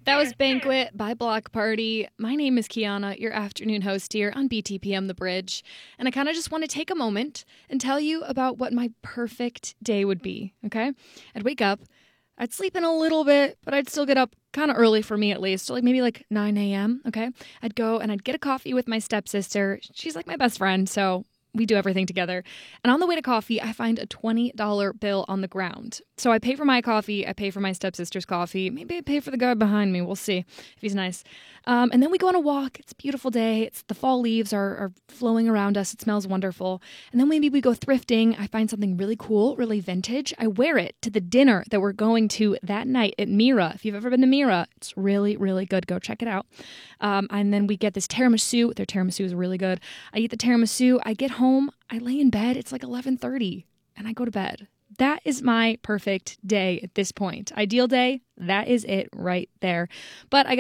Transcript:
That was Banquet by Block Party. My name is Kiana, your afternoon host here on BTPM The Bridge. And I kind of just want to take a moment and tell you about what my perfect day would be, okay? I'd wake up, I'd sleep in a little bit, but I'd still get up kind of early for me at least, maybe like 9 a.m., okay? I'd go and I'd get a coffee with my stepsister. She's like my best friend, so we do everything together. And on the way to coffee, I find a $20 bill on the ground. So I pay for my coffee. I pay for my stepsister's coffee. Maybe I pay for the guy behind me. We'll see if he's nice. And then we go on a walk. It's a beautiful day. The fall leaves are flowing around us. It smells wonderful. And then maybe we go thrifting. I find something really cool, really vintage. I wear it to the dinner that we're going to that night at Mira. If you've ever been to Mira, it's really, really good. Go check it out. And then we get this tiramisu. Their tiramisu is really good. I eat the tiramisu. I get home. I lay in bed. It's like 11:30 and I go to bed. That is my perfect day at this point. Ideal day, that is it right there. But I